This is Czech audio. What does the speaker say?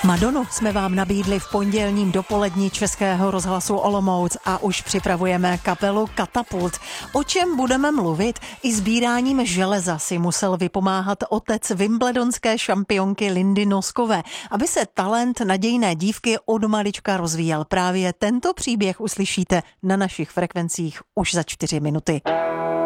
Madonu jsme vám nabídli v pondělním dopolední Českého rozhlasu Olomouc a už připravujeme kapelu Katapult. O čem budeme mluvit? I sbíráním železa si musel vypomáhat otec wimbledonské šampionky Lindy Noskové, aby se talent nadějné dívky od malička rozvíjel. Právě tento příběh uslyšíte na našich frekvencích už za 4 minuty.